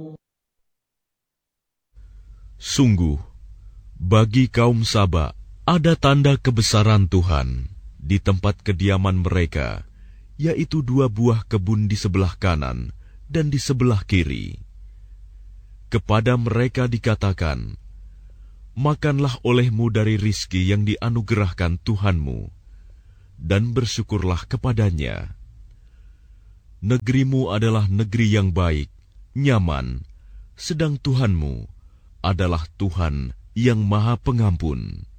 Sungguh, bagi kaum Saba ada tanda kebesaran Tuhan di tempat kediaman mereka, yaitu 2 buah kebun di sebelah kanan dan di sebelah kiri. Kepada mereka dikatakan, makanlah olehmu dari rizki yang dianugerahkan Tuhanmu, dan bersyukurlah kepadanya. Negerimu adalah negeri yang baik, nyaman, sedang Tuhanmu adalah Tuhan yang Maha Pengampun.